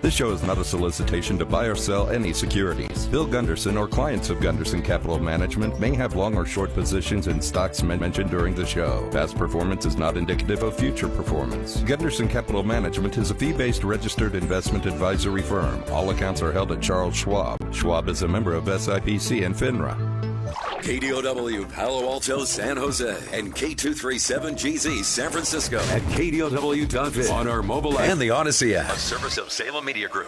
This show is not a solicitation to buy or sell any securities. Bill Gunderson or clients of Gunderson Capital Management may have long or short positions in stocks mentioned during the show. Past performance is not indicative of future performance. Gunderson Capital Management is a fee-based registered investment advisory firm. All accounts are held at Charles Schwab. Schwab is a member of SIPC and FINRA. KDOW Palo Alto, San Jose, and K237GZ San Francisco at KDOW.biz on our mobile app and the Odyssey app, a service of Salem Media Group.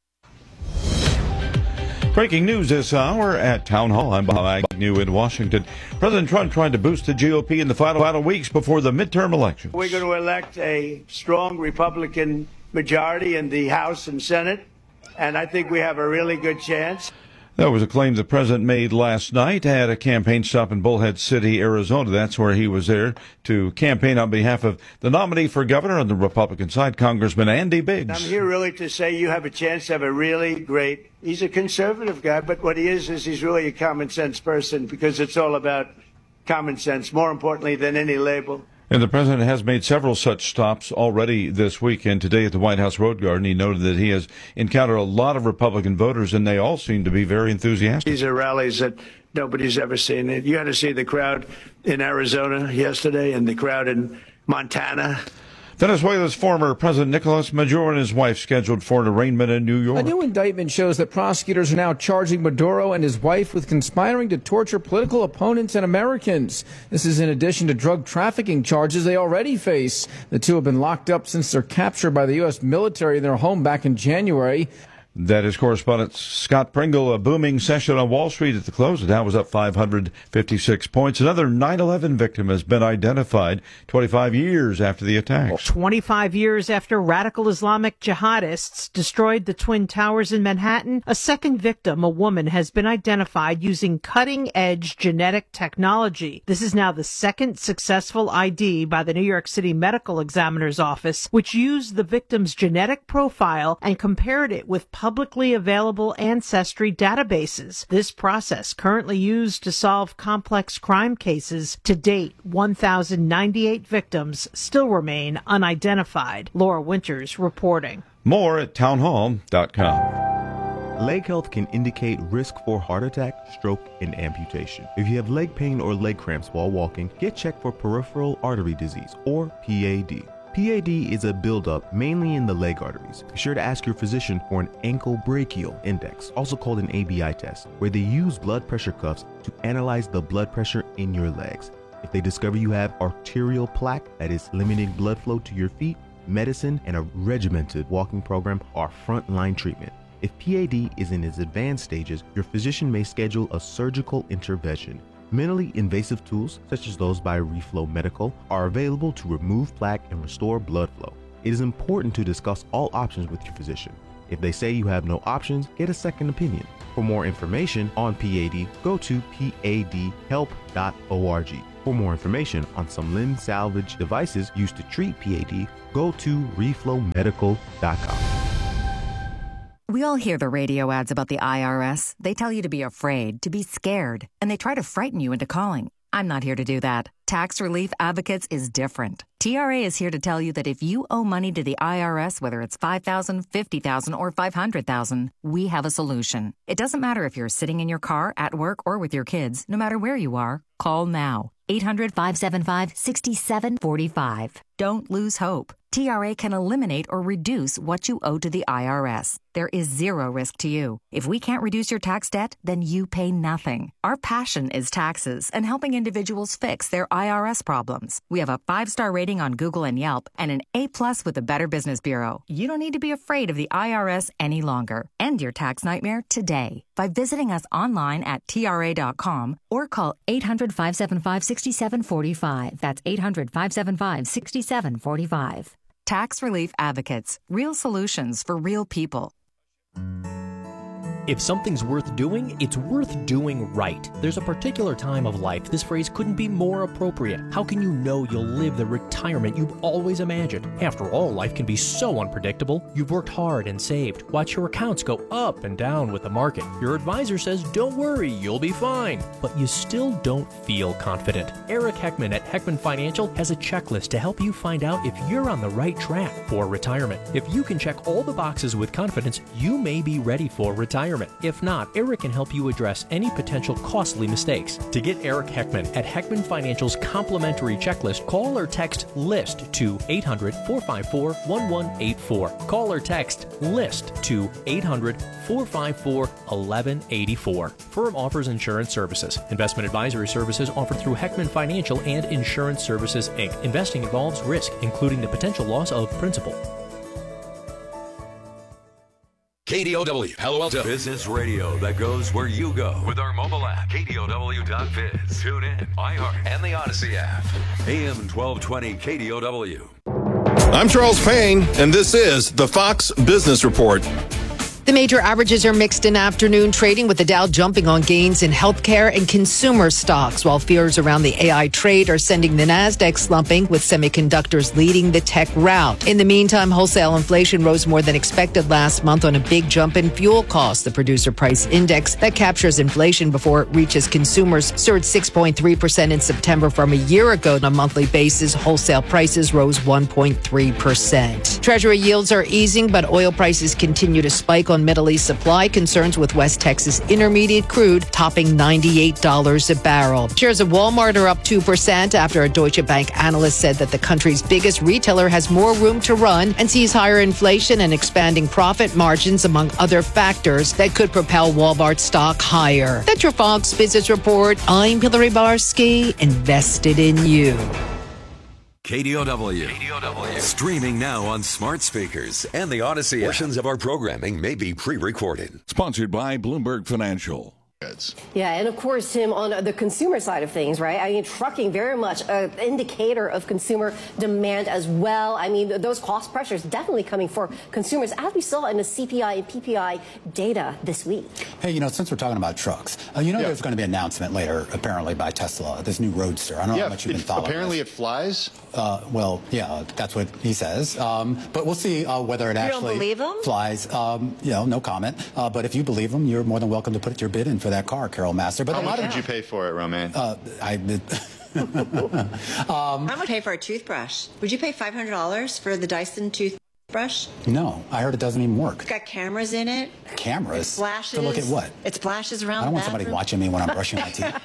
Breaking news this hour at Town Hall. I'm Bob Agnew in Washington. President Trump trying to boost the GOP in the final weeks before the midterm elections. We're going to elect a strong Republican majority in the House and Senate, and I think we have a really good chance. That was a claim the president made last night at a campaign stop in Bullhead City, Arizona. That's where he was there to campaign on behalf of the nominee for governor on the Republican side, Congressman Andy Biggs. I'm here really to say you have a chance to have a really great, he's a conservative guy, but what he is he's really a common sense person because it's all about common sense, more importantly than any label. And the president has made several such stops already this weekend. Today at the White House Road Garden, he noted that he has encountered a lot of Republican voters, and they all seem to be very enthusiastic. These are rallies that nobody's ever seen. You had to see the crowd in Arizona yesterday and the crowd in Montana. Venezuela's former President Nicolas Maduro and his wife scheduled for an arraignment in New York. A new indictment shows that prosecutors are now charging Maduro and his wife with conspiring to torture political opponents and Americans. This is in addition to drug trafficking charges they already face. The two have been locked up since their capture by the U.S. military in their home back in January. That is correspondent Scott Pringle. A booming session on Wall Street at the close. The Dow was up 556 points. Another 9/11 victim has been identified 25 years after the attacks. 25 years after radical Islamic jihadists destroyed the Twin Towers in Manhattan, a second victim, a woman, has been identified using cutting-edge genetic technology. This is now the second successful ID by the New York City Medical Examiner's Office, which used the victim's genetic profile and compared it with publicly available ancestry databases. This process, currently used to solve complex crime cases, to date, 1,098 victims still remain unidentified. Laura Winters reporting. More at townhall.com. Leg health can indicate risk for heart attack, stroke, and amputation. If you have leg pain or leg cramps while walking, get checked for peripheral artery disease, or PAD. PAD is a buildup mainly in the leg arteries. Be sure to ask your physician for an ankle brachial index, also called an ABI test, where they use blood pressure cuffs to analyze the blood pressure in your legs. If they discover you have arterial plaque, that is limiting blood flow to your feet, medicine and a regimented walking program are frontline treatment. If PAD is in its advanced stages, your physician may schedule a surgical intervention. Minimally invasive tools, such as those by Reflow Medical, are available to remove plaque and restore blood flow. It is important to discuss all options with your physician. If they say you have no options, get a second opinion. For more information on PAD, go to padhelp.org. For more information on some limb salvage devices used to treat PAD, go to reflowmedical.com. We all hear the radio ads about the IRS. They tell you to be afraid, to be scared, and they try to frighten you into calling. I'm not here to do that. Tax Relief Advocates is different. TRA is here to tell you that if you owe money to the IRS, whether it's $5,000, $50,000, or $500,000, we have a solution. It doesn't matter if you're sitting in your car, at work, or with your kids. No matter where you are, call now. 800-575-6745. Don't lose hope. TRA can eliminate or reduce what you owe to the IRS. There is zero risk to you. If we can't reduce your tax debt, then you pay nothing. Our passion is taxes and helping individuals fix their IRS problems. We have a 5-star rating on Google and Yelp and an A+ with the Better Business Bureau. You don't need to be afraid of the IRS any longer. End your tax nightmare today by visiting us online at TRA.com or call 800-575-6745. That's 800-575-6745. Tax Relief Advocates. Real solutions for real people. If something's worth doing, it's worth doing right. There's a particular time of life this phrase couldn't be more appropriate. How can you know you'll live the retirement you've always imagined? After all, life can be so unpredictable. You've worked hard and saved. Watch your accounts go up and down with the market. Your advisor says, don't worry, you'll be fine. But you still don't feel confident. Eric Heckman at Heckman Financial has a checklist to help you find out if you're on the right track for retirement. If you can check all the boxes with confidence, you may be ready for retirement. If not, Eric can help you address any potential costly mistakes. To get Eric Heckman at Heckman Financial's complimentary checklist, call or text LIST to 800-454-1184. Call or text LIST to 800-454-1184. Firm offers insurance services. Investment advisory services offered through Heckman Financial and Insurance Services, Inc. Investing involves risk, including the potential loss of principal. KDOW, Palo Alto. Business radio that goes where you go. With our mobile app, KDOW.biz. Tune in, iHeart, and the Odyssey app. AM 1220 KDOW. I'm Charles Payne, and this is the Fox Business Report. The major averages are mixed in afternoon trading, with the Dow jumping on gains in healthcare and consumer stocks, while fears around the AI trade are sending the Nasdaq slumping, with semiconductors leading the tech rout. In the meantime, wholesale inflation rose more than expected last month on a big jump in fuel costs. The producer price index that captures inflation before it reaches consumers surged 6.3% in September from a year ago. On a monthly basis, wholesale prices rose 1.3%. Treasury yields are easing, but oil prices continue to spike on Middle East supply concerns, with West Texas Intermediate crude topping $98 a barrel. Shares of Walmart are up 2% after a Deutsche Bank analyst said that the country's biggest retailer has more room to run and sees higher inflation and expanding profit margins among other factors that could propel Walmart stock higher. That's your Fox Business Report. I'm Hillary Barsky, invested in you. KDOW. Streaming now on smart speakers and the Odyssey app. Portions of our programming may be pre-recorded. Sponsored by Bloomberg Financial. Yeah, and of course, Tim, on the consumer side of things, right? I mean, trucking very much an indicator of consumer demand as well. I mean, those cost pressures definitely coming for consumers, as we saw in the CPI and PPI data this week. Hey, since we're talking about trucks, there's going to be an announcement later, apparently, by Tesla, this new Roadster. I don't know how much you've been following. Apparently it flies? Well, yeah, that's what he says. But we'll see whether it actually flies. No comment. But if you believe him, you're more than welcome to put your bid in for that car, Carol Master. But how much did you pay for it, Romaine? How much pay for a toothbrush? Would you pay $500 for the Dyson toothbrush? No, I heard it doesn't even work. It's got cameras in it. Cameras? It splashes. To look at what? It splashes around. I don't want somebody watching me when I'm brushing my teeth.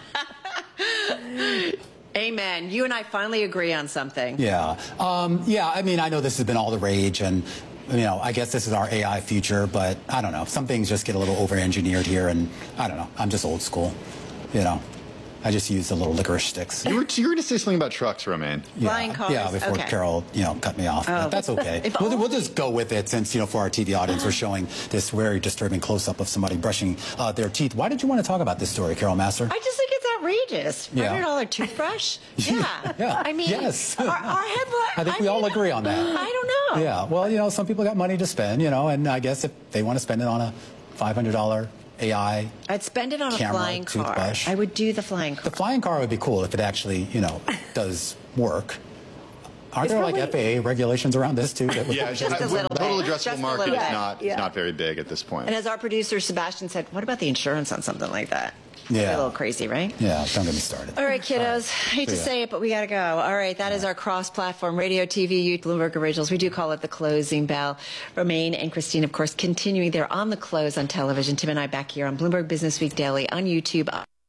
Amen. You and I finally agree on something. Yeah. I mean, I know this has been all the rage, and I guess this is our AI future, but I don't know. Some things just get a little over-engineered here, and I don't know. I'm just old school, I just use the little licorice sticks. You were going to say something about trucks, Romaine. Flying cars. Yeah, before Carol, cut me off. Oh. That's okay. We'll just go with it since, for our TV audience, we're showing this very disturbing close-up of somebody brushing their teeth. Why did you want to talk about this story, Carol Master? I just think it's outrageous. $500 toothbrush? Yeah. I mean, yes. Our headline. I think we all agree on that. I don't know. Yeah. Well, some people got money to spend, and I guess if they want to spend it on a $500 AI I'd spend it on a flying car. Toothbrush. I would do the flying car. The flying car would be cool if it actually, does work. Aren't there like FAA regulations around this too? Yeah, just a little bit. Total addressable market is bit. not very big at this point. And as our producer Sebastian said, what about the insurance on something like that? Yeah. A little crazy, right? Yeah, don't get me started. All right, kiddos. Hate to say it, but we got to go. All right, that is our cross-platform radio, TV, Bloomberg Originals. We do call it the closing bell. Romaine and Christine, of course, continuing there on the close on television. Tim and I back here on Bloomberg Business Week Daily on YouTube.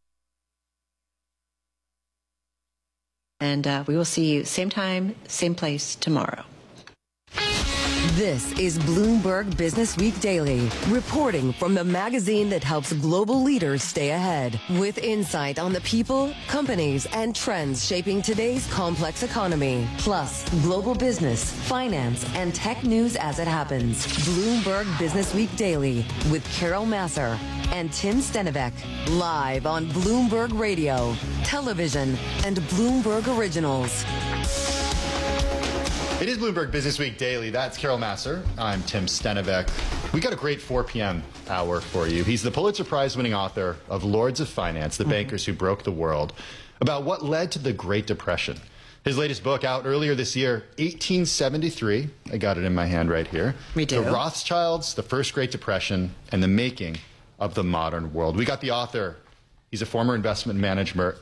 And we will see you same time, same place tomorrow. This is Bloomberg Business Week Daily, reporting from the magazine that helps global leaders stay ahead, with insight on the people, companies, and trends shaping today's complex economy, plus global business, finance, and tech news as it happens. Bloomberg Business Week Daily with Carol Massar and Tim Stenivek, live on Bloomberg Radio, television, and Bloomberg Originals. It is Bloomberg Business Week Daily. That's Carol Massar. I'm Tim Stenevec. We got a great 4 p.m. hour for you. He's the Pulitzer Prize-winning author of Lords of Finance, The Bankers Who Broke the World, about what led to the Great Depression. His latest book out earlier this year, 1873. I got it in my hand right here. Me too. The Rothschilds, the First Great Depression, and the Making of the Modern World. We got the author. He's a former investment manager,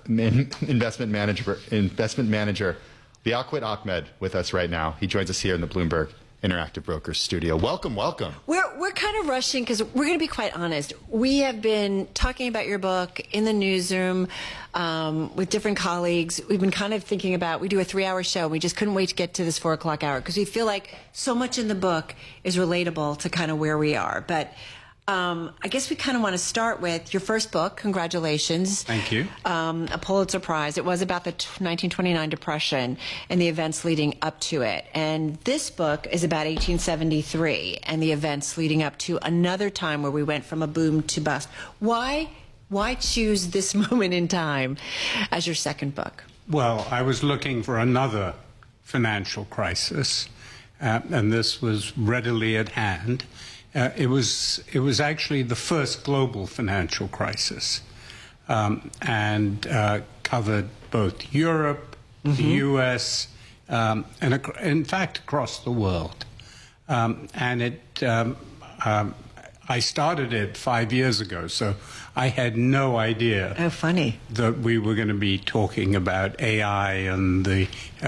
Liaquat Ahmed, with us right now. He joins us here in the Bloomberg Interactive Brokers studio. Welcome, welcome. We're kind of rushing because we're going to be quite honest. We have been talking about your book in the newsroom with different colleagues. We've been kind of thinking about, we do a 3-hour show. We just couldn't wait to get to this 4 o'clock hour because we feel like so much in the book is relatable to kind of where we are. But I guess we kind of want to start with your first book. Congratulations. Thank you. A Pulitzer Prize. It was about the 1929 Depression and the events leading up to it. And this book is about 1873 and the events leading up to another time where we went from a boom to bust. Why choose this moment in time as your second book? Well, I was looking for another financial crisis, and this was readily at hand. It was actually the first global financial crisis, and covered both Europe, the U.S., and in fact across the world. And I started it 5 years ago, so I had no idea. Oh, funny. That we were going to be talking about AI and the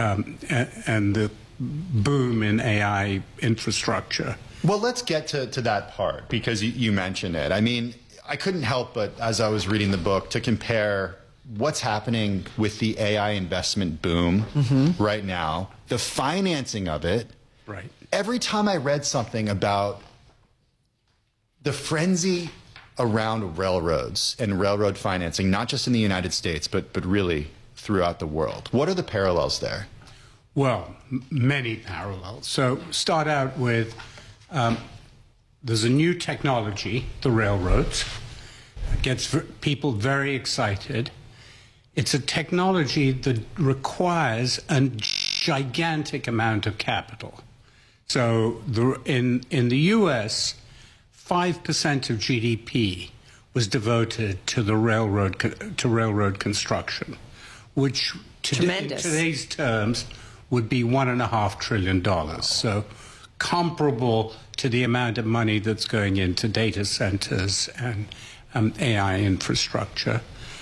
boom in AI infrastructure. Well, let's get to that part, because you mentioned it. I mean, I couldn't help but, as I was reading the book, to compare what's happening with the AI investment boom right now, the financing of it. Right. Every time I read something about the frenzy around railroads and railroad financing, not just in the United States, but really throughout the world, what are the parallels there? Well, many parallels. So start out with, there's a new technology, the railroads. It gets people very excited. It's a technology that requires a gigantic amount of capital. So in the U.S., 5% of GDP was devoted to the railroad construction, which in today's terms would be $1.5 trillion. So comparable to the amount of money that's going into data centers and AI infrastructure.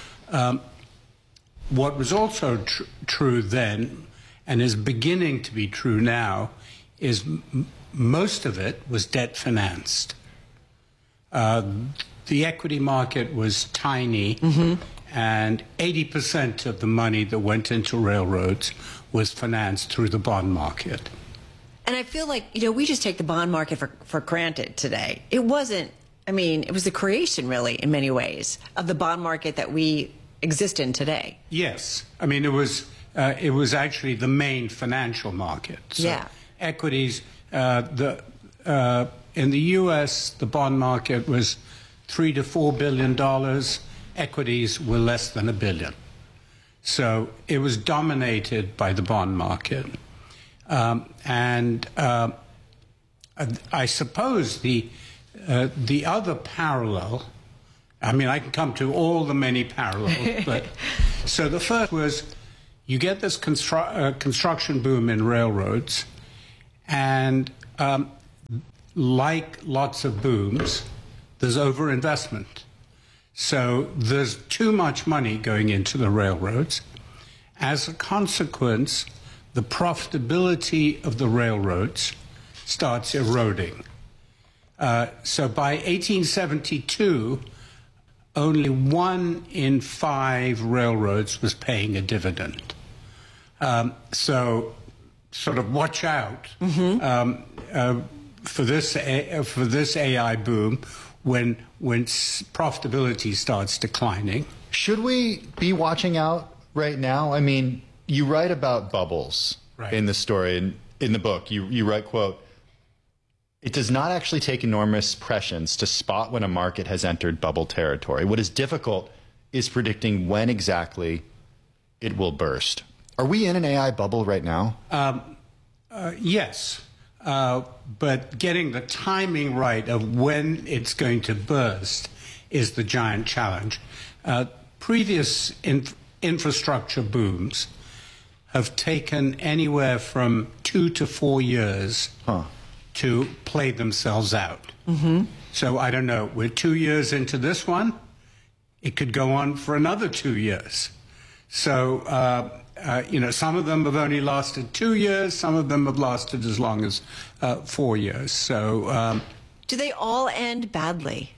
What was also true then, and is beginning to be true now, is most of it was debt financed. The equity market was tiny, and 80% of the money that went into railroads was financed through the bond market. And I feel like, we just take the bond market for granted today. It wasn't, it was the creation, really, in many ways, of the bond market that we exist in today. Yes. It was actually the main financial market. So yeah. Equities, in the U.S., the bond market was $3 to $4 billion. Equities were less than $1 billion. So it was dominated by the bond market. I suppose the other parallel, I can come to all the many parallels, but so the first was you get this construction boom in railroads, and like lots of booms, there's overinvestment. So there's too much money going into the railroads. As a consequence, the profitability of the railroads starts eroding. So by 1872, only 1 in 5 railroads was paying a dividend. So sort of watch out for this AI boom when profitability starts declining. Should we be watching out right now? You write about bubbles in the story, in the book. You write, quote, "It does not actually take enormous prescience to spot when a market has entered bubble territory. What is difficult is predicting when exactly it will burst." Are we in an AI bubble right now? Yes. But getting the timing right of when it's going to burst is the giant challenge. Previous infrastructure booms have taken anywhere from 2 to 4 years to play themselves out. Mm-hmm. So I don't know, we're 2 years into this one. It could go on for another 2 years. So, some of them have only lasted 2 years. Some of them have lasted as long as 4 years. So, do they all end badly?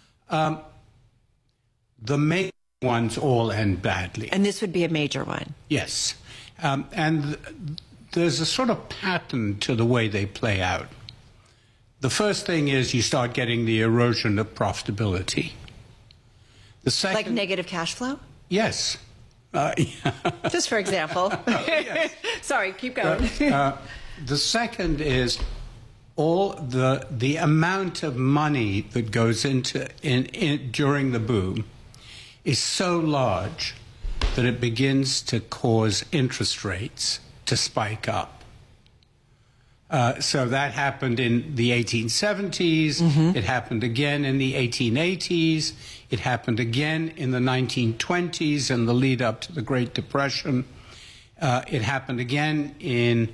The major ones all end badly. And this would be a major one. Yes. And there's a sort of pattern to the way they play out. The first thing is you start getting the erosion of profitability. The second, like negative cash flow? Yes. Just for example. Sorry, keep going. The second is all the amount of money that goes into during the boom is so large that it begins to cause interest rates to spike up. So that happened in the 1870s. Mm-hmm. It happened again in the 1880s. It happened again in the 1920s and the lead up to the Great Depression. It happened again in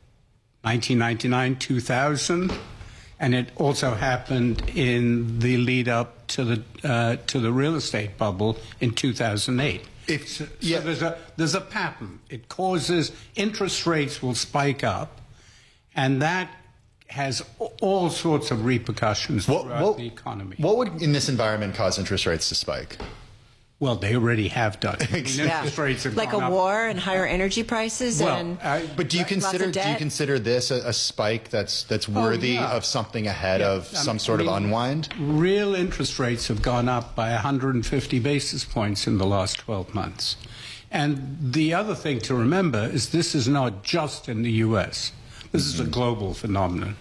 1999, 2000, and it also happened in the lead up to the real estate bubble in 2008. So there's a pattern. It causes interest rates will spike up. And that has all sorts of repercussions throughout the economy. What would, in this environment, cause interest rates to spike? Well, they already have done. Interest rates have like gone a up. war and higher energy prices. But do you consider this a spike that's worthy of something ahead of some sort of unwind? Real interest rates have gone up by 150 basis points in the last 12 months. And the other thing to remember is this is not just in the U.S. This is a global phenomenon.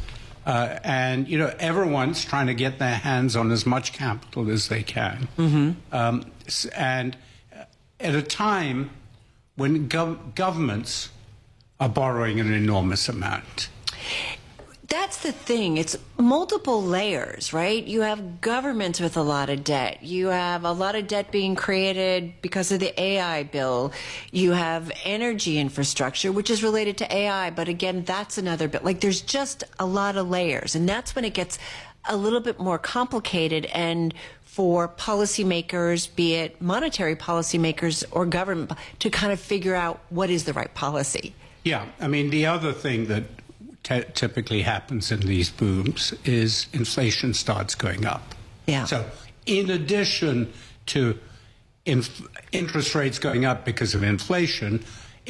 And, everyone's trying to get their hands on as much capital as they can. Mm-hmm. And at a time when governments are borrowing an enormous amount. That's the thing. It's multiple layers, right? You have governments with a lot of debt. You have a lot of debt being created because of the AI bill. You have energy infrastructure, which is related to AI. But again, that's another bit. Like there's just a lot of layers. And that's when it gets a little bit more complicated. And for policymakers, be it monetary policymakers or government, to kind of figure out what is the right policy. Yeah. I mean, the other thing that typically happens in these booms is inflation starts going up. Yeah. So in addition to interest rates going up because of inflation,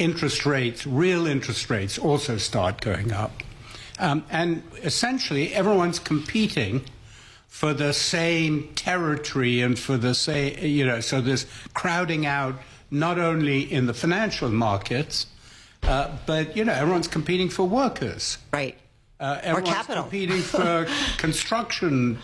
real interest rates also start going up. And essentially everyone's competing for the same territory and for the same, so there's crowding out not only in the financial markets, but, everyone's competing for workers. Right. Everyone's or capital. Competing for construction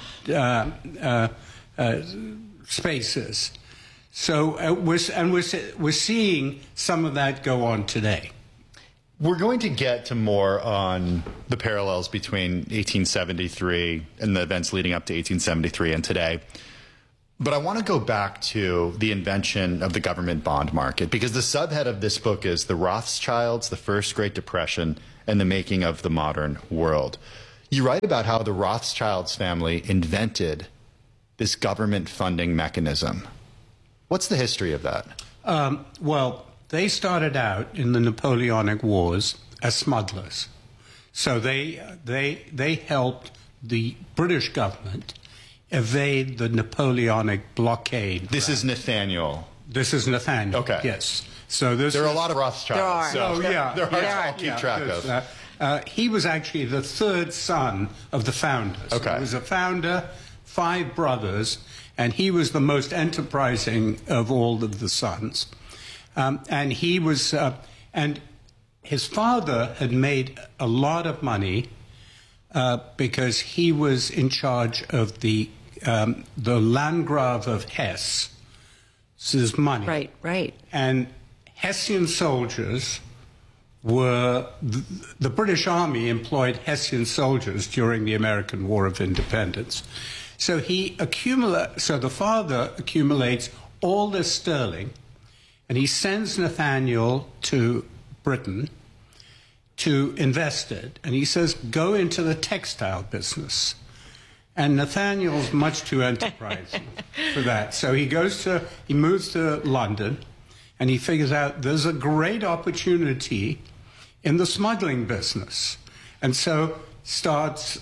spaces. So we're seeing some of that go on today. We're going to get to more on the parallels between 1873 and the events leading up to 1873 and today. But I want to go back to the invention of the government bond market, because the subhead of this book is The Rothschilds, the First Great Depression, and the Making of the Modern World. You write about how the Rothschilds family invented this government funding mechanism. What's the history of that? Well, they started out in the Napoleonic Wars as smugglers. So they helped the British government evade the Napoleonic blockade. This is Nathaniel. This is Nathaniel. Okay. Yes. So there are a lot of Rothschilds. There are. So there are to keep track of. He was actually the third son of the founders. Okay. He was a founder, 5 brothers, and he was the most enterprising of all of the sons. And he was, and his father had made a lot of money because he was in charge of the Landgrave of Hesse's money. Right. And Hessian soldiers were the British Army employed Hessian soldiers during the American War of Independence. So the father accumulates all this sterling, and he sends Nathaniel to Britain to invest it. And he says, go into the textile business. And Nathaniel's much too enterprising for that. So he moves to London, and he figures out there's a great opportunity in the smuggling business. And so starts,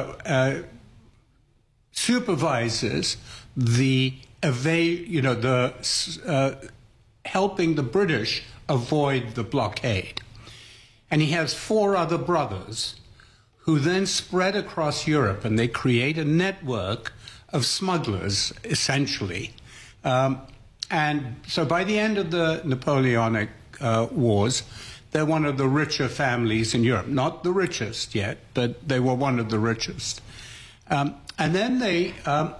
supervises helping the British avoid the blockade. And he has 4 other brothers who then spread across Europe, and they create a network of smugglers, essentially. And so by the end of the Napoleonic Wars, they're one of the richer families in Europe. Not the richest yet, but they were one of the richest. And then they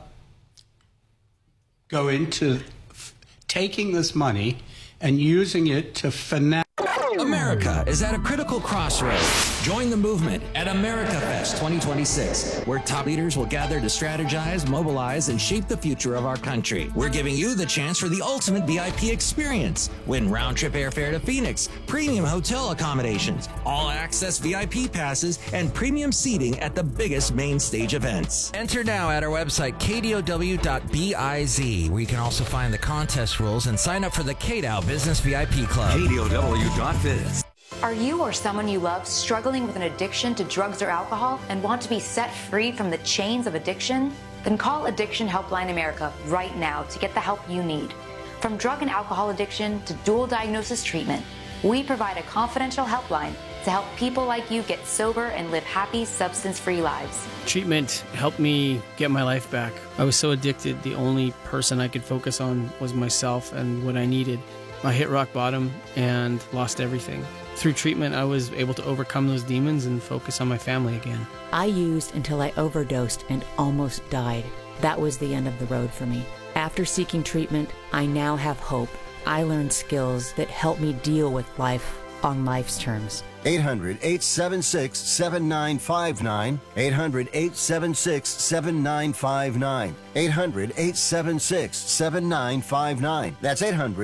go into taking this money and using it to finance. America is at a critical crossroads. Join the movement at AmericaFest 2026, where top leaders will gather to strategize, mobilize, and shape the future of our country. We're giving you the chance for the ultimate VIP experience. Win round-trip airfare to Phoenix, premium hotel accommodations, all-access VIP passes, and premium seating at the biggest main stage events. Enter now at our website, kdow.biz, where you can also find the contest rules and sign up for the KDOW Business VIP Club. KDOW.biz. Are you or someone you love struggling with an addiction to drugs or alcohol and want to be set free from the chains of addiction? Then call Addiction Helpline America right now to get the help you need. From drug and alcohol addiction to dual diagnosis treatment, we provide a confidential helpline to help people like you get sober and live happy, substance-free lives. Treatment helped me get my life back. I was so addicted, the only person I could focus on was myself and what I needed. I hit rock bottom and lost everything. Through treatment, I was able to overcome those demons and focus on my family again. I used until I overdosed and almost died. That was the end of the road for me. After seeking treatment, I now have hope. I learned skills that help me deal with life on life's terms. 800-876-7959. 800-876-7959. 800-876-7959. That's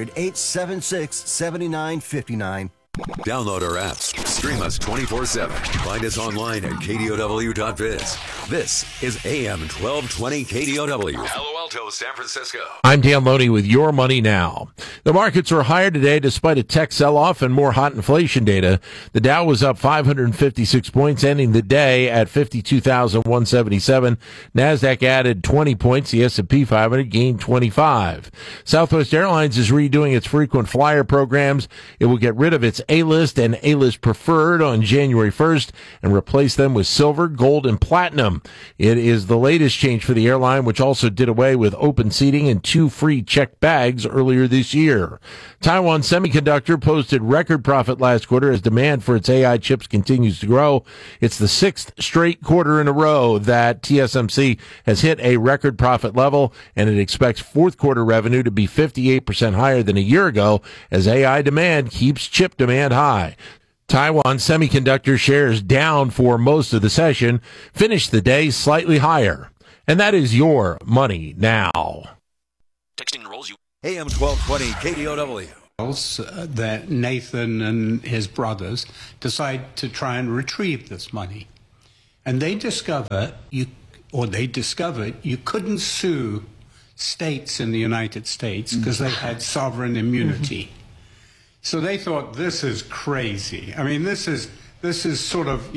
800-876-7959. Download our apps. Stream us 24/7. Find us online at kdow.biz. This is AM 1220 KDOW. Palo Alto, San Francisco. I'm Dan Loney with Your Money Now. The markets are higher today despite a tech sell-off and more hot inflation data. The Dow was up 556 points, ending the day at 52,177. NASDAQ added 20 points. The S&P 500 gained 25. Southwest Airlines is redoing its frequent flyer programs. It will get rid of its A-List and A-List Preferred on January 1st and replace them with Silver, Gold, and Platinum. It is the latest change for the airline, which also did away with open seating and 2 free checked bags earlier this year. Taiwan Semiconductor posted record profit last quarter as demand for its AI chips continues to grow. It's the 6th straight quarter in a row that TSMC has hit a record profit level, and it expects fourth quarter revenue to be 58% higher than a year ago as AI demand keeps chip demand high. Taiwan Semiconductor shares down for most of the session, finished the day slightly higher. And that is Your Money Now. Texting rolls you. AM 1220 KDOW. That Nathan and his brothers decide to try and retrieve this money. And they discovered you couldn't sue states in the United States because they had sovereign immunity. So they thought, this is crazy. I mean, this is sort of,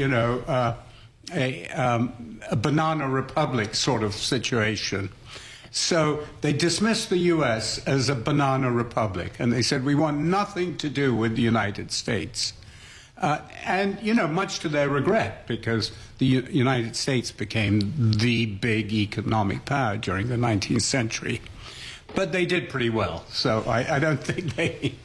a banana republic sort of situation. So they dismissed the U.S. as a banana republic, and they said, we want nothing to do with the United States. And, much to their regret, because the United States became the big economic power during the 19th century. But they did pretty well, so I don't think they...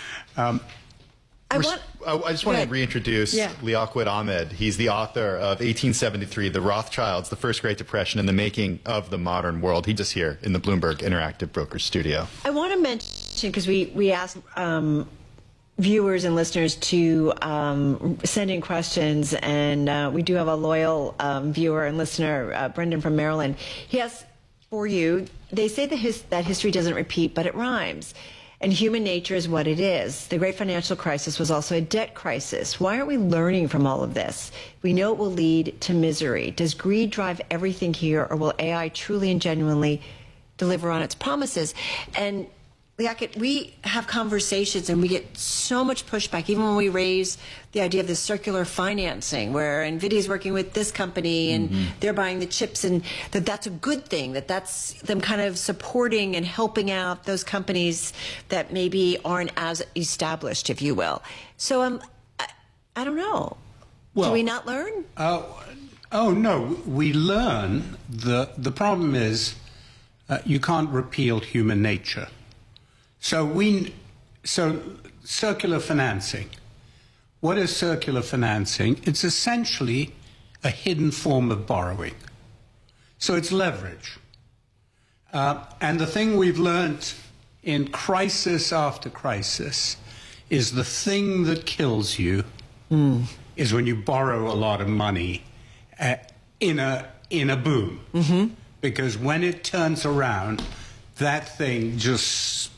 I just want to reintroduce Liaquat Ahmed. He's the author of 1873, The Rothschilds, the First Great Depression, and the Making of the Modern World. He's just here in the Bloomberg Interactive Brokers studio. I want to mention, because we asked viewers and listeners to send in questions, and we do have a loyal viewer and listener, Brendan from Maryland. He asks for you, they say that history doesn't repeat, but it rhymes. And human nature is what it is. The great financial crisis was also a debt crisis. Why aren't we learning from all of this? We know it will lead to misery. Does greed drive everything here, or will AI truly and genuinely deliver on its promises? And Liaquat, we have conversations and we get so much pushback, even when we raise the idea of this circular financing, where NVIDIA's working with this company and they're buying the chips, and that's a good thing, that's them kind of supporting and helping out those companies that maybe aren't as established, if you will. So I don't know. Well, do we not learn? Oh, no, we learn. The problem is you can't repeal human nature. So circular financing. What is circular financing? It's essentially a hidden form of borrowing. So it's leverage. And the thing we've learned in crisis after crisis is the thing that kills you is when you borrow a lot of money in a boom. Because when it turns around, that thing just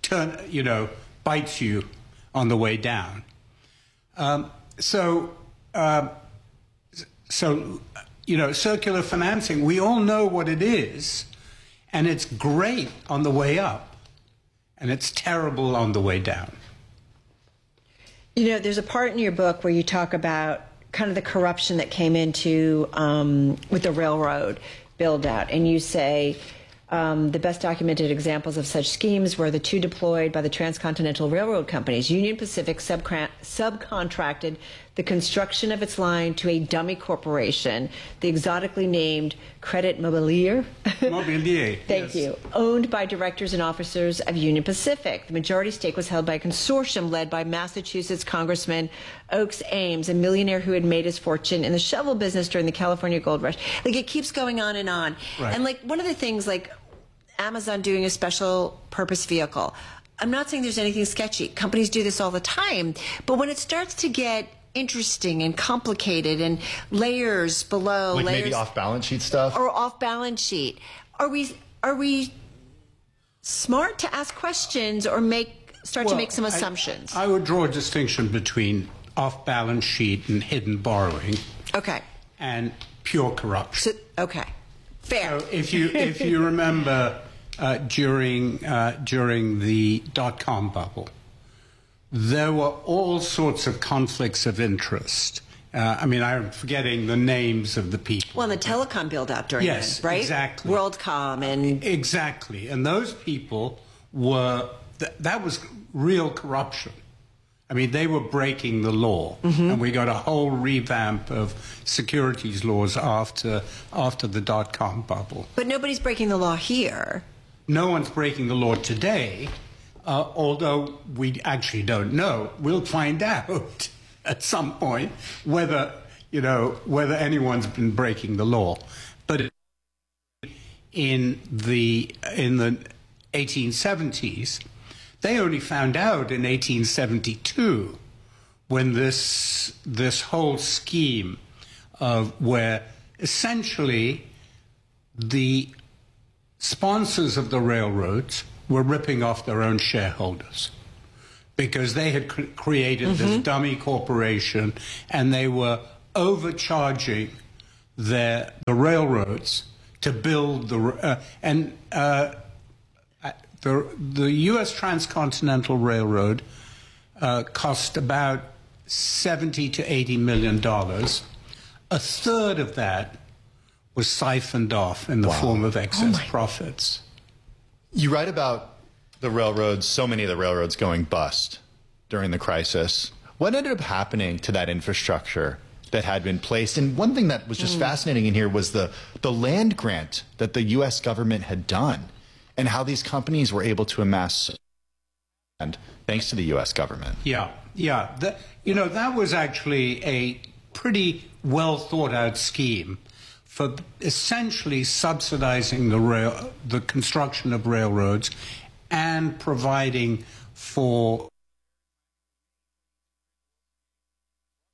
bites you on the way down. So circular financing, we all know what it is, and it's great on the way up, and it's terrible on the way down. There's a part in your book where you talk about kind of the corruption that came into with the railroad build-out, and you say, the best documented examples of such schemes were the two deployed by the transcontinental railroad companies. Union Pacific subcontracted the construction of its line to a dummy corporation, the exotically named Credit Mobilier. Thank you. Owned by directors and officers of Union Pacific. The majority stake was held by a consortium led by Massachusetts Congressman Oakes Ames, a millionaire who had made his fortune in the shovel business during the California gold rush. It keeps going on and on. Right. And one of the things, Amazon doing a special purpose vehicle, I'm not saying there's anything sketchy. Companies do this all the time. But when it starts to get interesting and complicated and layers below, maybe off-balance sheet stuff, or off-balance sheet, are we smart to ask questions or start to make some assumptions? I would draw a distinction between off-balance sheet and hidden borrowing. Okay. And pure corruption. Okay. Fair. So if you remember during the dot-com bubble, there were all sorts of conflicts of interest. I'm forgetting the names of the people. Well, the telecom build-out during yes, right? Exactly. WorldCom and... Exactly. And those people were... That was real corruption. They were breaking the law. And we got a whole revamp of securities laws after the dot-com bubble. But nobody's breaking the law here. No one's breaking the law today. Although we actually don't know. We'll find out at some point whether anyone's been breaking the law. But in the 1870s, they only found out in 1872 when this whole scheme of where essentially the sponsors of the railroads were ripping off their own shareholders because they had created this dummy corporation, and they were overcharging the railroads to build the U.S. Transcontinental Railroad cost about $70 to $80 million. A third of that was siphoned off in the form of excess profits. You write about the railroads, so many of the railroads going bust during the crisis. What ended up happening to that infrastructure that had been placed? And one thing that was just fascinating in here was the land grant that the U.S. government had done and how these companies were able to amass land thanks to the U.S. government. Yeah. That was actually a pretty well thought out scheme for essentially subsidizing the construction of railroads and providing for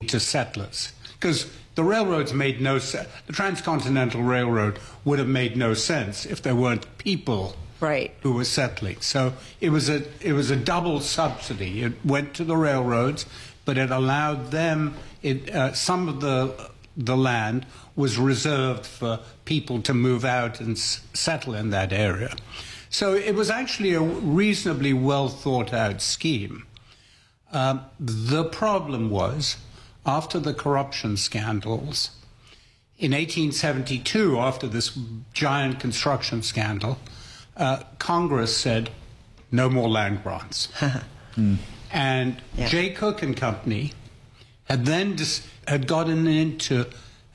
to settlers, because the railroads made no sense. The Transcontinental Railroad would have made no sense if there weren't people who were settling. So it was a double subsidy. It went to the railroads, but it allowed them. Some of the land was reserved for people to move out and settle in that area. So it was actually a reasonably well thought out scheme. The problem was, after the corruption scandals, in 1872, after this giant construction scandal, Congress said, no more land grants. And Jay Cooke and Company had then had gotten into,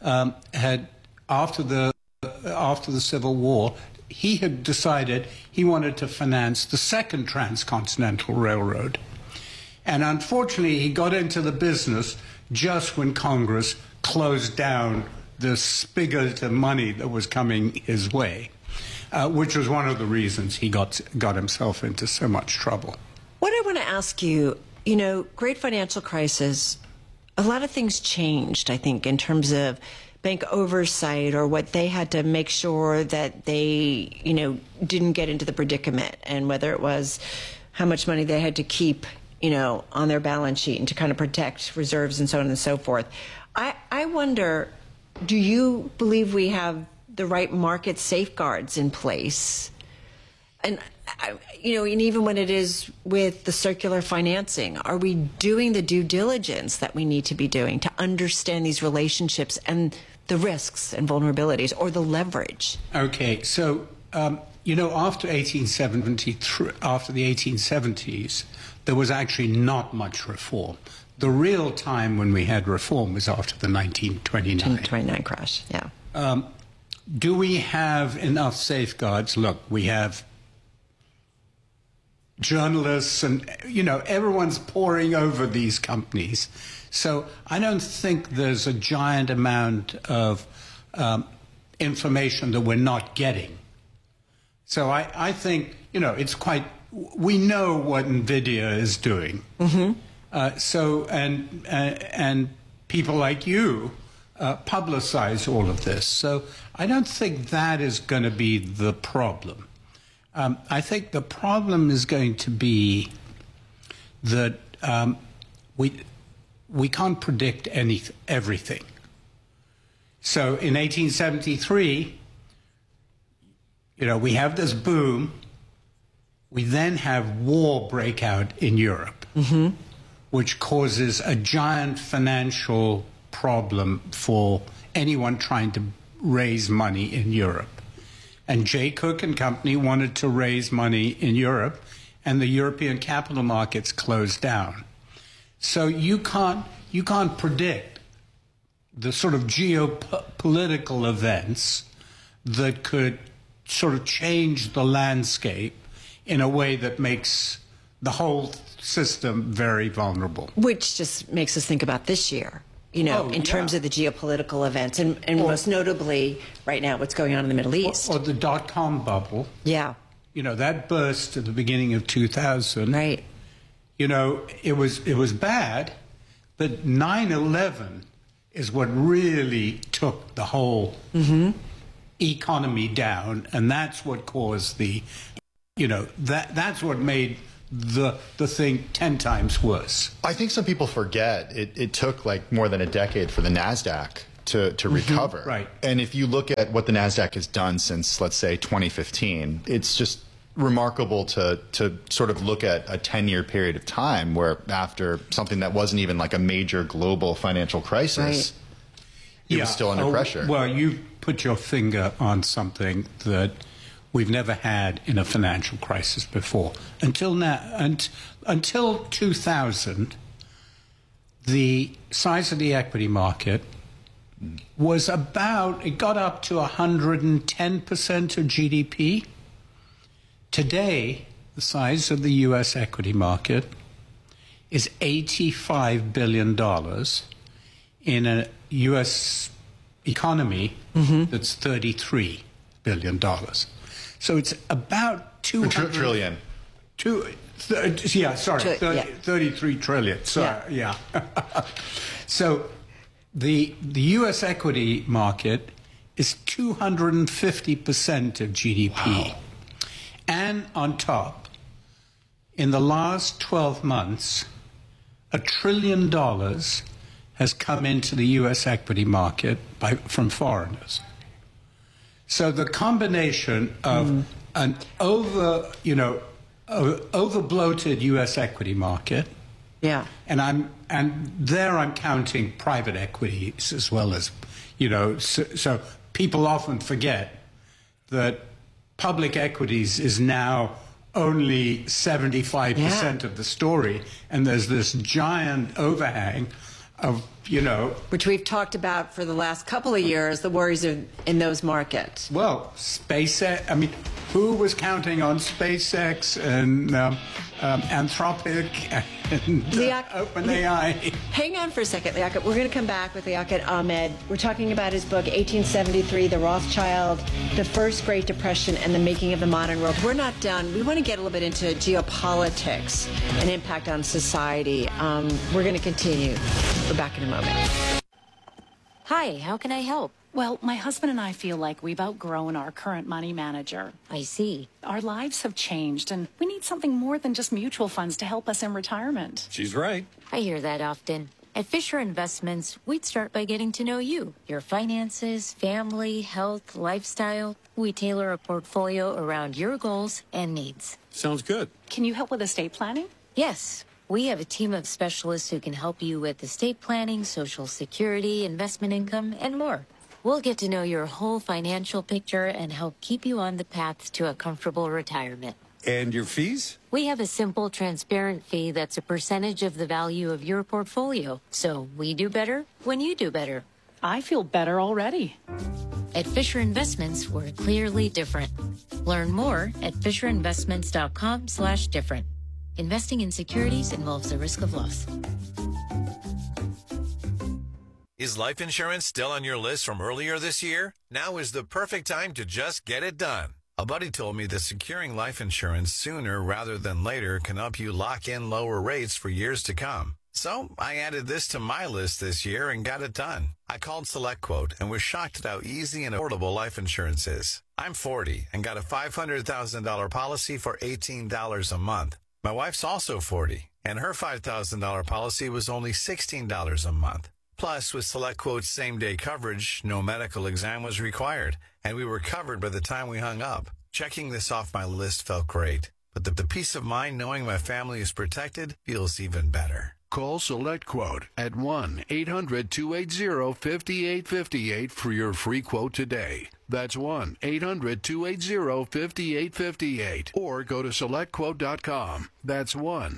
after the Civil War, he had decided he wanted to finance the second Transcontinental Railroad. And unfortunately, he got into the business just when Congress closed down the spigot of money that was coming his way, which was one of the reasons he got himself into so much trouble. What I want to ask you, great financial crisis, a lot of things changed, I think, in terms of bank oversight, or what they had to make sure that they, didn't get into the predicament, and whether it was how much money they had to keep, on their balance sheet and to kind of protect reserves and so on and so forth. I wonder, do you believe we have the right market safeguards in place? And, and even when it is with the circular financing, are we doing the due diligence that we need to be doing to understand these relationships and the risks and vulnerabilities, or the leverage? Okay, so, after 1873, after the 1870s, there was actually not much reform. The real time when we had reform was after the 1929 crash, yeah. Do we have enough safeguards? Look, we have journalists and, everyone's poring over these companies. So I don't think there's a giant amount of information that we're not getting. So I think, it's quite, we know what NVIDIA is doing. And people like you publicize all of this. So I don't think that is going to be the problem. I think the problem is going to be that we can't predict everything. So in 1873, we have this boom. We then have war break out in Europe, which causes a giant financial problem for anyone trying to raise money in Europe. And Jay Cooke and Company wanted to raise money in Europe, and the European capital markets closed down. So you can't predict the sort of geopolitical events that could sort of change the landscape in a way that makes the whole system very vulnerable. Which just makes us think about this year, in terms of the geopolitical events, and most notably right now what's going on in the Middle East. Or the dot-com bubble. Yeah. That burst at the beginning of 2000. Right. It was bad, but 9/11 is what really took the whole economy down, and that's what caused that's what made the thing 10 times worse. I think some people forget it took like more than a decade for the NASDAQ to recover. Right. And if you look at what the NASDAQ has done since, let's say, 2015, it's just remarkable to sort of look at a 10-year period of time where after something that wasn't even like a major global financial crisis, it was still under pressure. Well, you put your finger on something that we've never had in a financial crisis before. Until now, until 2000, the size of the equity market was it got up to 110% of GDP. Today, the size of the U.S. equity market is $85 billion in a U.S. economy that's $33 billion. So it's about 200 trillion. 33 trillion. Sorry, yeah. So the U.S. equity market is 250% of GDP. Wow. And on top, in the last 12 months, $1 trillion has come into the U.S. equity market from foreigners. So the combination of an over-bloated U.S. equity market, and I'm counting private equities as well as, so people often forget that public equities is now only 75% of the story, and there's this giant overhang of, which we've talked about for the last couple of years, the worries in those markets. Well, SpaceX, who was counting on SpaceX and Anthropic and OpenAI? Hang on for a second, Liaquat. We're going to come back with Liaquat Ahmed. We're talking about his book, 1873, The Rothschild, The First Great Depression, and the Making of the Modern World. We're not done. We want to get a little bit into geopolitics and impact on society. We're going to continue. We're back in a moment. Hi, how can I help? Well, my husband and I feel like we've outgrown our current money manager. I see. Our lives have changed, and we need something more than just mutual funds to help us in retirement. She's right. I hear that often. At Fisher Investments, we'd start by getting to know you, your finances, family, health, lifestyle. We tailor a portfolio around your goals and needs. Sounds good. Can you help with estate planning? Yes. We have a team of specialists who can help you with estate planning, Social Security, investment income, and more. We'll get to know your whole financial picture and help keep you on the path to a comfortable retirement. And your fees? We have a simple, transparent fee that's a percentage of the value of your portfolio. So we do better when you do better. I feel better already. At Fisher Investments, we're clearly different. Learn more at FisherInvestments.com/different. Investing in securities involves the risk of loss. Is life insurance still on your list from earlier this year? Now is the perfect time to just get it done. A buddy told me that securing life insurance sooner rather than later can help you lock in lower rates for years to come. So I added this to my list this year and got it done. I called SelectQuote and was shocked at how easy and affordable life insurance is. I'm 40 and got a $500,000 policy for $18 a month. My wife's also 40, and her $5,000 policy was only $16 a month. Plus, with SelectQuote's same-day coverage, no medical exam was required, and we were covered by the time we hung up. Checking this off my list felt great, but the peace of mind knowing my family is protected feels even better. Call SelectQuote at 1-800-280-5858 for your free quote today. That's 1-800-280-5858. Or go to SelectQuote.com. That's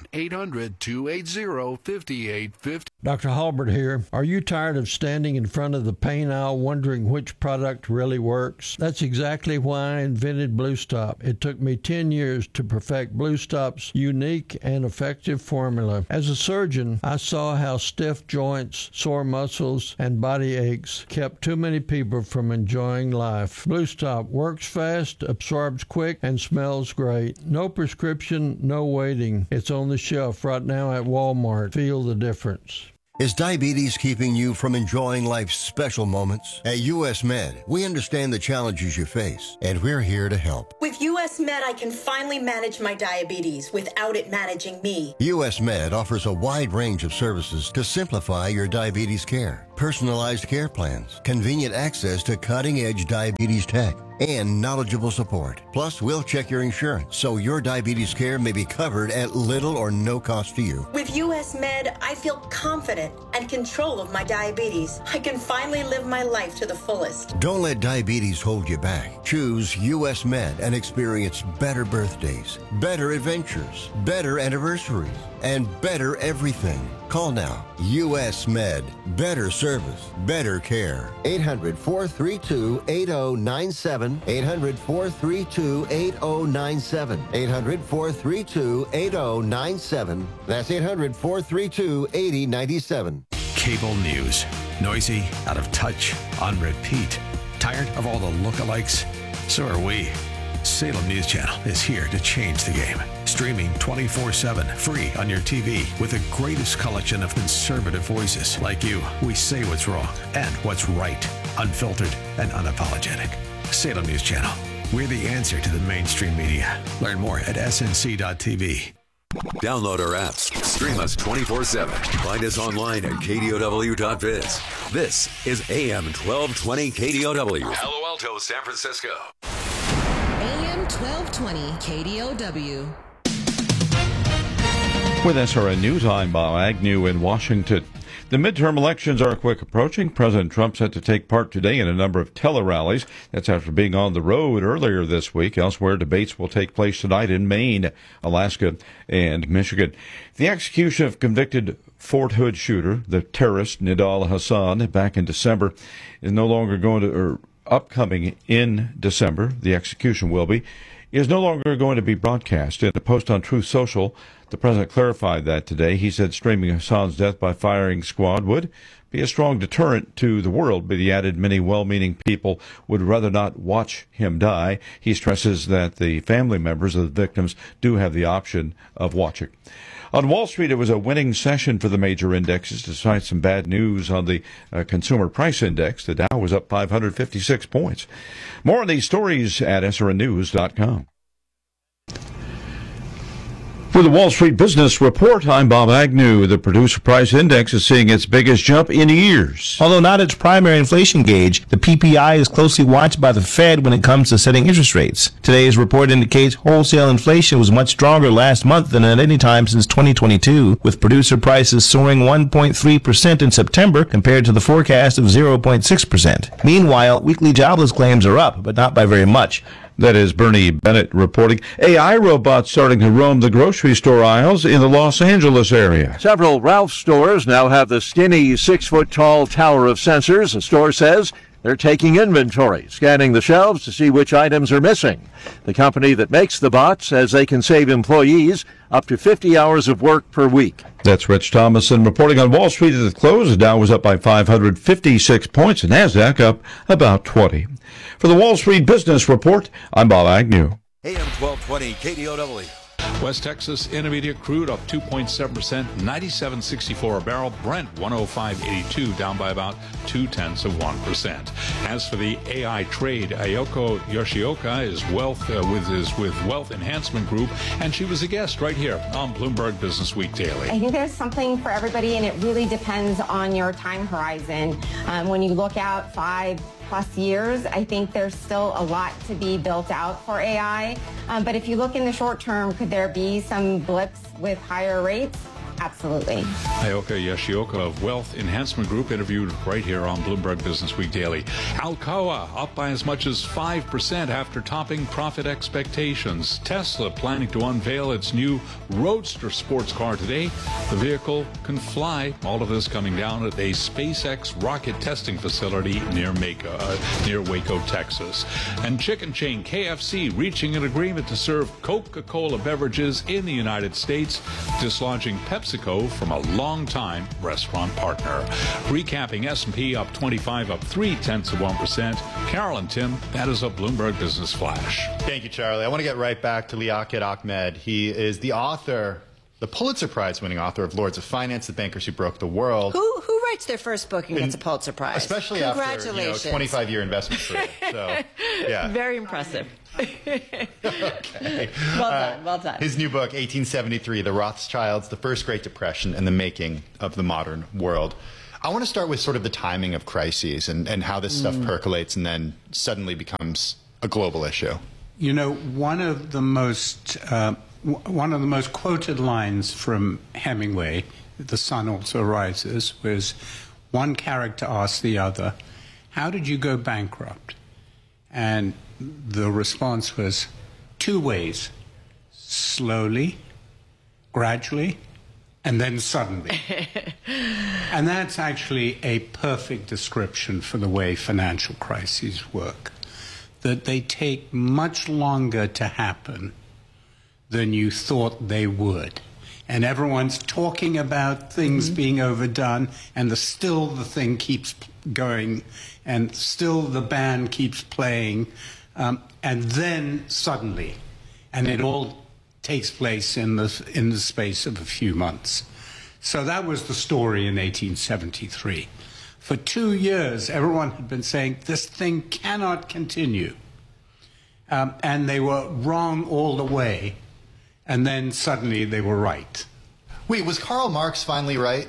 1-800-280-5858. Dr. Halbert here. Are you tired of standing in front of the pain aisle wondering which product really works? That's exactly why I invented Blue Stop. It took me 10 years to perfect Blue Stop's unique and effective formula. As a surgeon, I saw how stiff joints, sore muscles, and body aches kept too many people from enjoying life. Blue Stop works fast, absorbs quick, and smells great. No prescription, no waiting. It's on the shelf right now at Walmart. Feel the difference. Is diabetes keeping you from enjoying life's special moments? At U.S. Med, we understand the challenges you face, and we're here to help. With U.S. Med, I can finally manage my diabetes without it managing me. U.S. Med offers a wide range of services to simplify your diabetes care. Personalized care plans, convenient access to cutting-edge diabetes tech, and knowledgeable support. Plus, we'll check your insurance so your diabetes care may be covered at little or no cost to you. With U.S. Med, I feel confident and control of my diabetes. I can finally live my life to the fullest. Don't let diabetes hold you back. Choose U.S. Med and experience better birthdays, better adventures, better anniversaries, and better everything. Call now. U.S. Med. Better service. Better care. 800-432-8097. 800-432-8097. 800-432-8097. That's 800-432-8097. Cable news. Noisy, out of touch, on repeat. Tired of all the lookalikes? So are we. Salem News Channel is here to change the game. Streaming 24/7, free on your TV with the greatest collection of conservative voices like you. We say what's wrong and what's right, unfiltered and unapologetic. Salem News Channel. We're the answer to the mainstream media. Learn more at snc.tv. Download our apps. Stream us 24/7. Find us online at kdow.biz. This is AM 1220 KDOW. Palo Alto, San Francisco. AM 1220 KDOW. With SRN News, I'm Bob Agnew in Washington. The midterm elections are quick approaching. President Trump set to take part today in a number of tele-rallies. That's after being on the road earlier this week. Elsewhere, debates will take place tonight in Maine, Alaska, and Michigan. The execution of convicted Fort Hood shooter, the terrorist Nidal Hasan, back in December, is no longer upcoming in December. The execution will be. Is no longer going to be broadcast. In a post on Truth Social, the president clarified that today. He said streaming Hassan's death by firing squad would be a strong deterrent to the world, but he added many well-meaning people would rather not watch him die. He stresses that the family members of the victims do have the option of watching. On Wall Street, it was a winning session for the major indexes, despite some bad news on the Consumer Price Index. The Dow was up 556 points. More on these stories at srnnews.com. For the Wall Street Business Report, I'm Bob Agnew. The Producer Price Index is seeing its biggest jump in years. Although not its primary inflation gauge, the PPI is closely watched by the Fed when it comes to setting interest rates. Today's report indicates wholesale inflation was much stronger last month than at any time since 2022, with producer prices soaring 1.3% in September compared to the forecast of 0.6%. Meanwhile, weekly jobless claims are up, but not by very much. That is Bernie Bennett reporting. AI robots starting to roam the grocery store aisles in the Los Angeles area. Several Ralph's stores now have the skinny 6-foot-tall tower of sensors. The store says they're taking inventory, scanning the shelves to see which items are missing. The company that makes the bots says they can save employees up to 50 hours of work per week. That's Rich Thomason reporting on Wall Street at the close. The Dow was up by 556 points and NASDAQ up about 20. For the Wall Street Business Report, I'm Bob Agnew. AM 1220 KDOW. West Texas Intermediate crude up 2.7%, 97.64 a barrel. Brent 105.82, down by about 0.2%. As for the AI trade, Ayoko Yoshioka is with Wealth Enhancement Group, and she was a guest right here on Bloomberg Business Week Daily. I think there's something for everybody, and it really depends on your time horizon. When you look out 5+ years, I think there's still a lot to be built out for AI. But if you look in the short term, could there be some blips with higher rates? Absolutely. Ayoko Yoshioka of Wealth Enhancement Group interviewed right here on Bloomberg Business Week Daily. Alcoa up by as much as 5% after topping profit expectations. Tesla planning to unveil its new Roadster sports car today. The vehicle can fly. All of this coming down at a SpaceX rocket testing facility near Waco, Texas. And chicken chain KFC reaching an agreement to serve Coca-Cola beverages in the United States, dislodging PepsiCo from a long-time restaurant partner. Recapping, S&P up 25, up 0.3%. Carol and Tim, that is a Bloomberg Business Flash. Thank you, Charlie. I want to get right back to Liaquat Ahmed. He is the author, the Pulitzer Prize-winning author of Lords of Finance, The Bankers Who Broke the World. Who writes their first book and gets a Pulitzer Prize? Especially after 25-year investment career. So, yeah. Very impressive. Okay. Well done. His new book, 1873, The Rothschilds, the First Great Depression, and the Making of the Modern World. I want to start with sort of the timing of crises and how this stuff percolates and then suddenly becomes a global issue. You know, one of the most quoted lines from Hemingway, The Sun Also Rises, was one character asked the other, "How did you go bankrupt?" And the response was 2 ways: slowly, gradually, and then suddenly. And that's actually a perfect description for the way financial crises work, that they take much longer to happen than you thought they would. And everyone's talking about things being overdone, and still the thing keeps going, and still the band keeps playing, and then suddenly, and it all takes place in the space of a few months. So that was the story in 1873. For 2 years, everyone had been saying, this thing cannot continue. And they were wrong all the way. And then suddenly they were right. Wait, was Karl Marx finally right?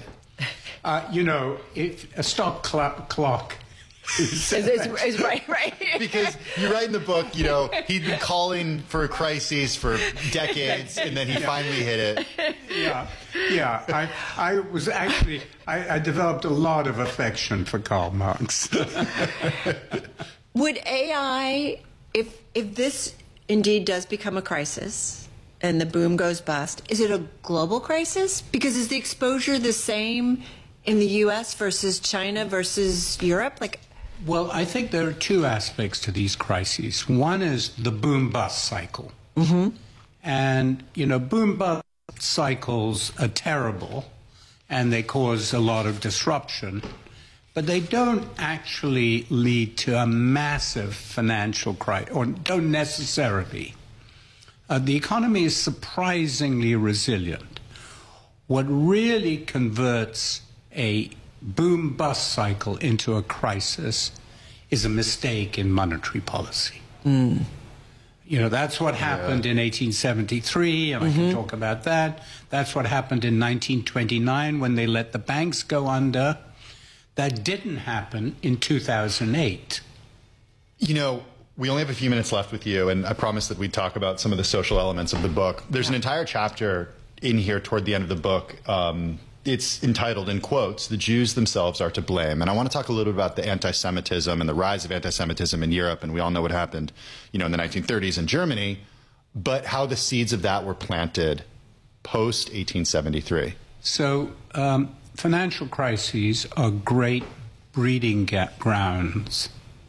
If a stop clock is right. Because you write in the book, he'd been calling for a crisis for decades, and then he finally hit it. Yeah. I was actually, I developed a lot of affection for Karl Marx. Would AI, if this indeed does become a crisis and the boom goes bust, is it a global crisis? Because is the exposure the same in the U.S. versus China versus Europe? Well, I think there are two aspects to these crises. One is the boom-bust cycle. Mm-hmm. And, boom-bust cycles are terrible, and they cause a lot of disruption, but they don't actually lead to a massive financial crisis, or don't necessarily. The economy is surprisingly resilient. What really converts a boom-bust cycle into a crisis is a mistake in monetary policy. That's what happened in 1873, and I can talk about that. That's what happened in 1929 when they let the banks go under. That didn't happen in 2008. We only have a few minutes left with you, and I promised that we'd talk about some of the social elements of the book. There's an entire chapter in here toward the end of the book. It's entitled, in quotes, "The Jews Themselves Are to Blame." And I want to talk a little bit about the anti-Semitism and the rise of anti-Semitism in Europe. And we all know what happened, in the 1930s in Germany, but how the seeds of that were planted post-1873. So financial crises are great breeding grounds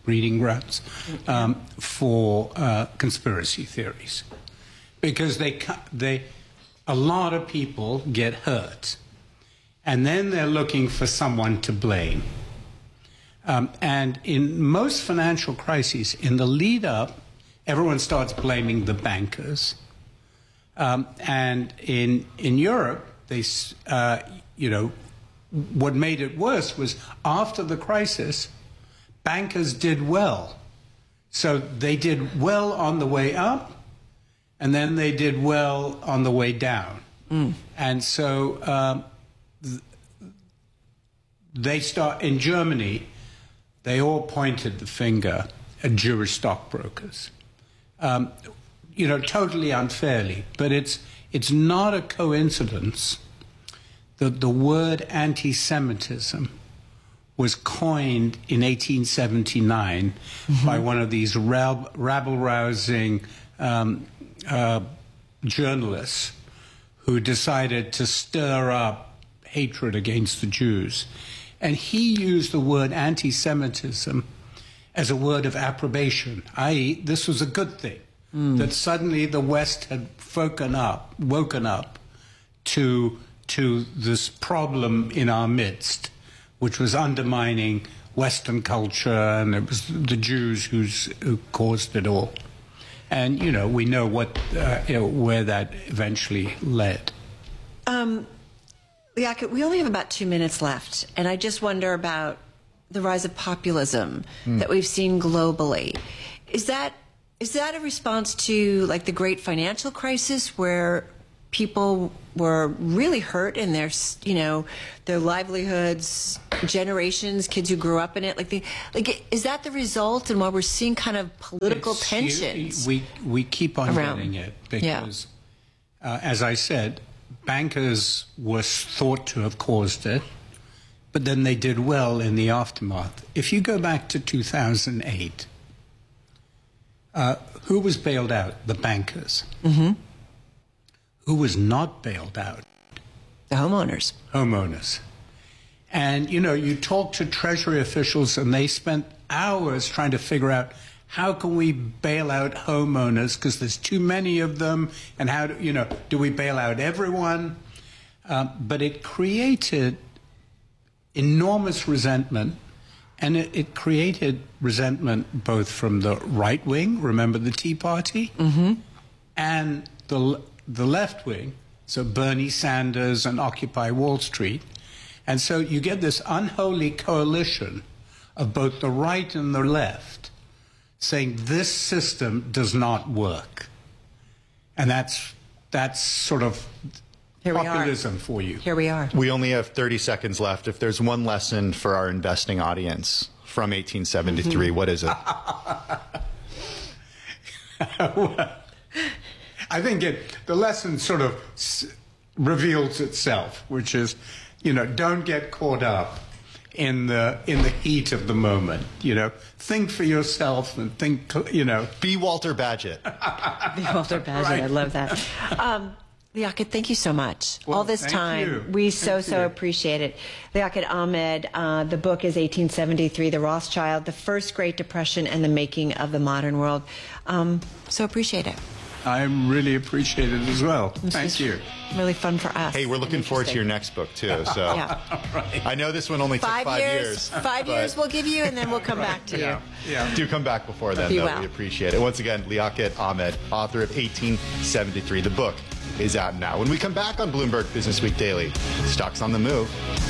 for conspiracy theories, because a lot of people get hurt. And then they're looking for someone to blame. And in most financial crises, in the lead up, everyone starts blaming the bankers. And in Europe, what made it worse was after the crisis, bankers did well. So they did well on the way up, and then they did well on the way down. And so in Germany, they all pointed the finger at Jewish stockbrokers, totally unfairly. But it's not a coincidence that the word anti-Semitism was coined in 1879 by one of these rabble-rousing journalists who decided to stir up hatred against the Jews. And he used the word anti-Semitism as a word of approbation, i.e., this was a good thing, that suddenly the West had woken up to this problem in our midst, which was undermining Western culture, and it was the Jews who caused it all. And, we know where that eventually led. Liaquat, we only have about 2 minutes left, and I just wonder about the rise of populism that we've seen globally. Is that a response to the great financial crisis, where people were really hurt in their livelihoods, generations, kids who grew up in it? Is that the result, and why we're seeing kind of political tensions? We keep on getting it because, as I said, bankers were thought to have caused it, but then they did well in the aftermath. If you go back to 2008, who was bailed out? The bankers. Who was not bailed out? The homeowners. And, you talk to Treasury officials, and they spent hours trying to figure out, how can we bail out homeowners, because there's too many of them, and how do we bail out everyone? But it created enormous resentment, and it created resentment both from the right wing, remember the Tea Party, and the the left wing, so Bernie Sanders and Occupy Wall Street. And so you get this unholy coalition of both the right and the left saying this system does not work. And that's sort of populism for you. Here we are. We only have 30 seconds left. If there's one lesson for our investing audience from 1873, what is it? Well, I think the lesson sort of reveals itself, which is, don't get caught up in the heat of the moment. Think for yourself and think. Be Walter Bagehot. Be Walter Bagehot. Right. I love that. Liaquat, thank you so much. Well, all this time, we so appreciate it. Liaquat Ahmed, the book is 1873, The Rothschild, the First Great Depression, and the Making of the Modern World. So appreciate it. I really appreciate it as well. Thank you. Really fun for us. Hey, we're looking forward to your next book, too. So yeah. Right. I know this one only took 5 years. 5 years we'll give you, and then we'll come back to you. Yeah. Do come back before then, though. We appreciate it. Once again, Liaquat Ahmed, author of 1873. The book is out now. When we come back on Bloomberg Business Week Daily, stocks on the move.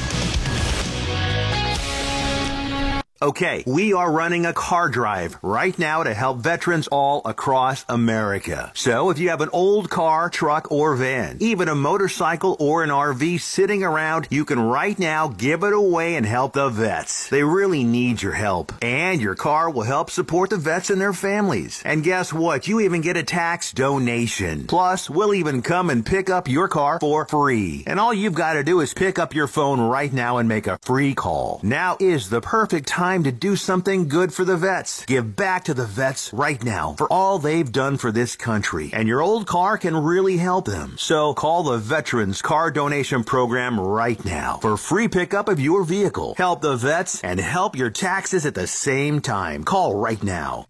Okay, we are running a car drive right now to help veterans all across America. So if you have an old car, truck, or van, even a motorcycle or an RV sitting around, you can right now give it away and help the vets. They really need your help. And your car will help support the vets and their families. And guess what? You even get a tax donation. Plus, we'll even come and pick up your car for free. And all you've got to do is pick up your phone right now and make a free call. Now is the perfect time to do something good for the vets. Give back to the vets right now for all they've done for this country. And your old car can really help them. So call the Veterans Car Donation Program right now for free pickup of your vehicle. Help the vets and help your taxes at the same time. Call right now.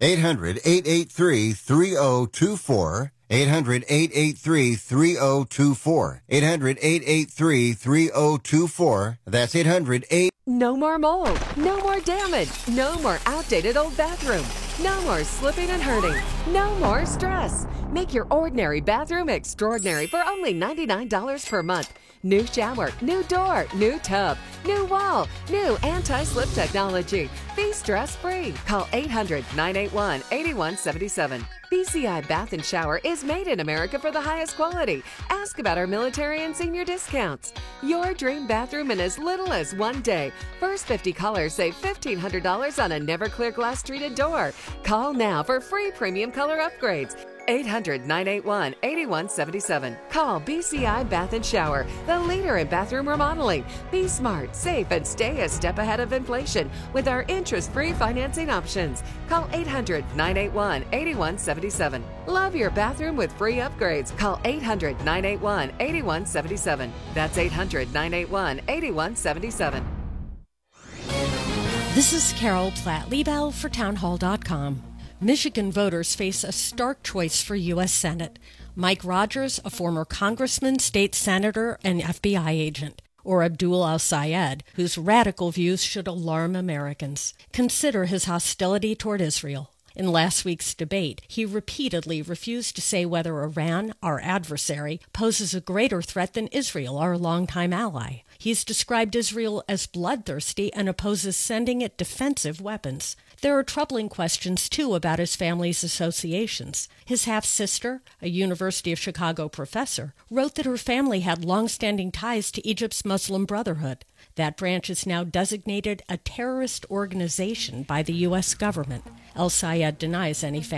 800-883-3024. 800-883-3024. 800-883-3024. That's 800-8... No more mold. No more damage. No more outdated old bathroom. No more slipping and hurting. No more stress. Make your ordinary bathroom extraordinary for only $99 per month. New shower, new door, new tub, new wall, new anti-slip technology. Be stress-free. Call 800-981-8177. BCI Bath and Shower is made in America for the highest quality. Ask about our military and senior discounts. Your dream bathroom in as little as 1 day. First 50 callers save $1,500 on a never clear glass treated door. Call now for free premium color upgrades. 800-981-8177. Call BCI Bath and Shower, the leader in bathroom remodeling. Be smart, safe, and stay a step ahead of inflation with our interest-free financing options. Call 800-981-8177. Love your bathroom with free upgrades. Call 800-981-8177. That's 800-981-8177. This is Carol Platt-Liebel for Townhall.com. Michigan voters face a stark choice for U.S. Senate. Mike Rogers, a former congressman, state senator, and FBI agent, or Abdul al-Sayed, whose radical views should alarm Americans. Consider his hostility toward Israel. In last week's debate, he repeatedly refused to say whether Iran, our adversary, poses a greater threat than Israel, our longtime ally. He's described Israel as bloodthirsty and opposes sending it defensive weapons. There are troubling questions, too, about his family's associations. His half-sister, a University of Chicago professor, wrote that her family had long-standing ties to Egypt's Muslim Brotherhood. That branch is now designated a terrorist organization by the U.S. government. El Sayed denies any family